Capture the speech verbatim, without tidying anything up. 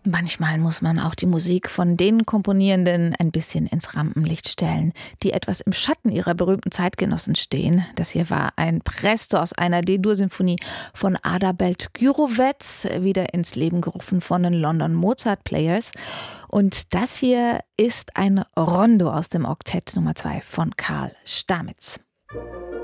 Manchmal muss man auch die Musik von den Komponierenden ein bisschen ins Rampenlicht stellen, die etwas im Schatten ihrer berühmten Zeitgenossen stehen. Das hier war ein Presto aus einer D-Dur-Symphonie von Adalbert Gyrowetz, wieder ins Leben gerufen von den London Mozart Players. Und das hier ist ein Rondo aus dem Oktett Nummer zwei von Karl Stamitz.